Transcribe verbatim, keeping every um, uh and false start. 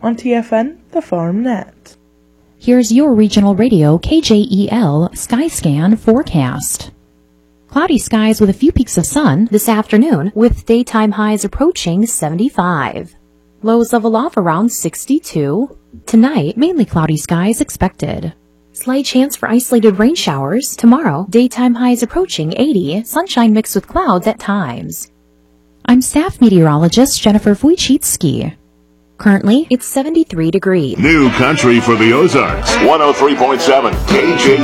on T F N, the Farm Net. Here's your regional radio K J E L Skyscan forecast. Cloudy skies with a few peaks of sun this afternoon, with daytime highs approaching seventy-five. Lows level off around sixty-two. Tonight, mainly cloudy skies expected. Slight chance for isolated rain showers. Tomorrow, daytime highs approaching eighty, sunshine mixed with clouds at times. I'm staff meteorologist Jennifer Wojcicki. Currently, it's seventy-three degrees. New country for the Ozarks. one oh three point seven K J